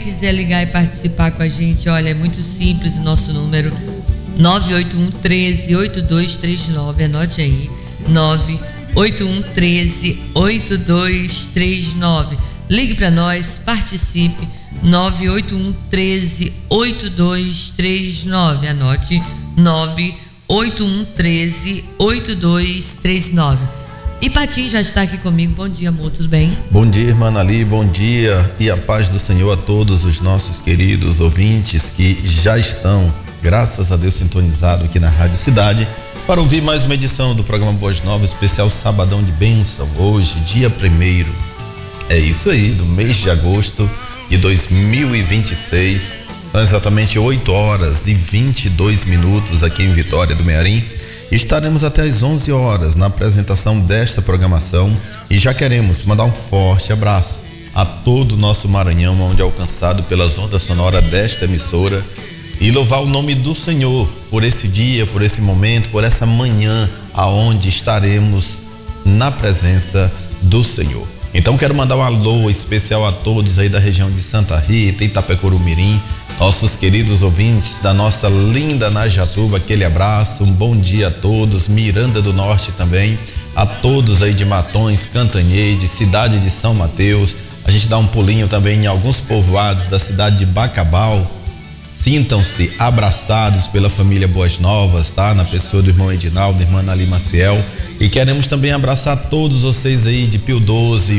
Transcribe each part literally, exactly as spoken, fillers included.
quiser ligar e participar com a gente, olha, é muito simples o nosso número nove oito um, um três, oito dois três nove, anote aí, nove oito um, um três, oito dois três nove. Ligue para nós, participe, nove oito um, um três, oito dois três nove, anote, nove oito um, um três, oito dois três nove. E Patinho já está aqui comigo. Bom dia, amor, tudo bem? Bom dia, irmã Ali, bom dia e a paz do Senhor a todos os nossos queridos ouvintes que já estão, graças a Deus, sintonizados aqui na Rádio Cidade para ouvir mais uma edição do programa Boas Novas, especial Sabadão de Bênção, hoje, dia primeiro, é isso aí, do mês de agosto de dois mil e vinte e seis, são exatamente oito horas e vinte e dois minutos aqui em Vitória do Mearim. Estaremos até às onze horas na apresentação desta programação e já queremos mandar um forte abraço a todo o nosso Maranhão, onde é alcançado pelas ondas sonoras desta emissora, e louvar o nome do Senhor por esse dia, por esse momento, por essa manhã aonde estaremos na presença do Senhor. Então quero mandar um alô especial a todos aí da região de Santa Rita, Itapecorumirim, nossos queridos ouvintes da nossa linda Najatuba, aquele abraço, um bom dia a todos, Miranda do Norte também, a todos aí de Matões, Cantanhede, cidade de São Mateus, a gente dá um pulinho também em alguns povoados da cidade de Bacabal. Sintam-se abraçados pela família Boas Novas, tá? Na pessoa do irmão Edinaldo, irmã Ali Maciel. E queremos também abraçar todos vocês aí de Pio doze,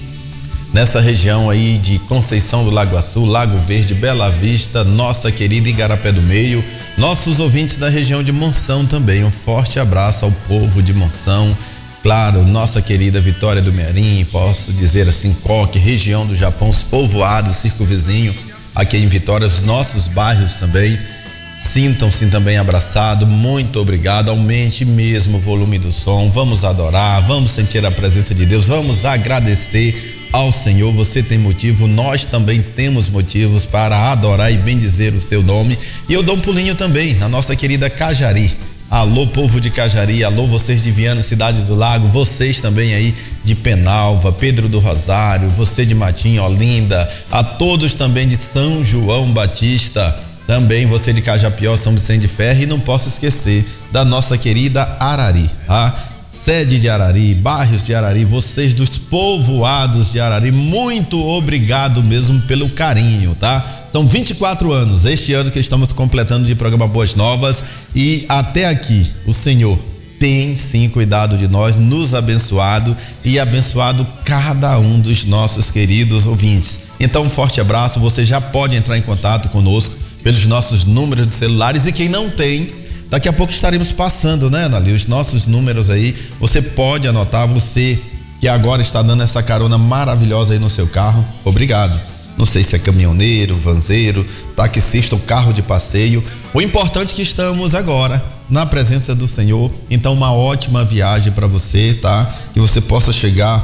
nessa região aí de Conceição do Lago Açu, Lago Verde, Bela Vista, nossa querida Igarapé do Meio, nossos ouvintes da região de Monção também. Um forte abraço ao povo de Monção. Claro, nossa querida Vitória do Mearim, posso dizer assim, Coque, região do Japão, os povoados, circo vizinho, aqui em Vitória, os nossos bairros também. Sintam-se também abraçados, muito obrigado, aumente mesmo o volume do som, vamos adorar, vamos sentir a presença de Deus, vamos agradecer ao Senhor. Você tem motivo, nós também temos motivos para adorar e bendizer o seu nome. E eu dou um pulinho também na nossa querida Cajari. Alô, povo de Cajari, alô, vocês de Viana, Cidade do Lago, vocês também aí de Penalva, Pedro do Rosário, você de Matinho, Olinda, a todos também de São João Batista, também você de Cajapió, São Vicente de Ferro, e não posso esquecer da nossa querida Arari, tá? Sede de Arari, bairros de Arari, vocês dos povoados de Arari, muito obrigado mesmo pelo carinho, tá? São vinte e quatro anos, este ano que estamos completando de programa Boas Novas, e até aqui o Senhor tem sim cuidado de nós, nos abençoado e abençoado cada um dos nossos queridos ouvintes. Então um forte abraço, você já pode entrar em contato conosco pelos nossos números de celulares, e quem não tem, daqui a pouco estaremos passando, né, Anali, os nossos números aí, você pode anotar, você que agora está dando essa carona maravilhosa aí no seu carro, obrigado. Não sei se é caminhoneiro, vanzeiro, taxista ou carro de passeio. O importante é que estamos agora na presença do Senhor. Então uma ótima viagem para você, tá? Que você possa chegar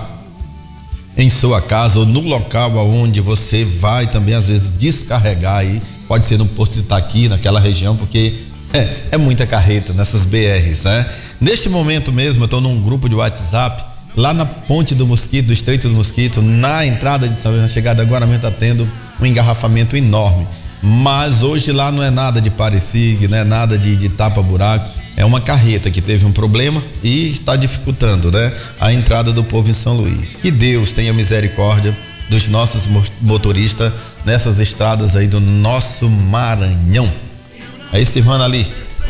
em sua casa ou no local aonde você vai também às vezes descarregar aí. Pode ser no Porto de Itaqui, naquela região, porque é, é muita carreta nessas B Rs, né? Neste momento mesmo eu estou num grupo de WhatsApp lá na Ponte do Mosquito, do Estreito do Mosquito, na entrada de São Luís, na chegada agora mesmo está tendo um engarrafamento enorme. Mas hoje lá não é nada de parecig, não é nada de, de tapa-buraco, é uma carreta que teve um problema e está dificultando, né, a entrada do povo em São Luís. Que Deus tenha misericórdia dos nossos motoristas nessas estradas aí do nosso Maranhão. É isso, irmã Ali?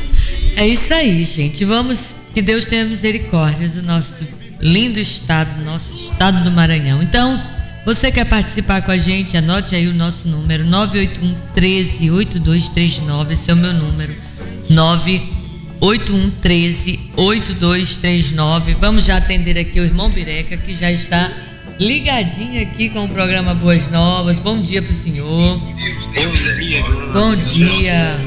É isso aí, gente. Vamos, que Deus tenha misericórdia do nosso lindo estado, nosso estado do Maranhão. Então, você quer participar com a gente, anote aí o nosso número nove oito um, um três, oito dois três nove, esse é o meu número, nove oito um, um três, oito dois três nove. Vamos já atender aqui o irmão Bireca, que já está ligadinho aqui com o programa Boas Novas. Bom dia pro senhor. Bom dia.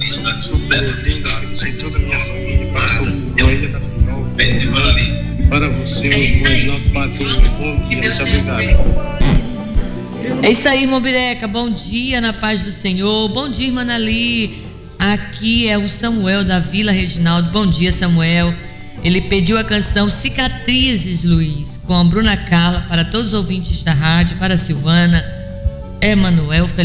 Para você, os nossos pastores, muito obrigado. É isso aí, irmão Bireca. Bom dia, na paz do Senhor. Bom dia, irmã Ali. Aqui é o Samuel da Vila Reginaldo. Bom dia, Samuel. Ele pediu a canção Cicatrizes, Luiz, com a Bruna Carla, para todos os ouvintes da rádio, para a Silvana, Emanuel,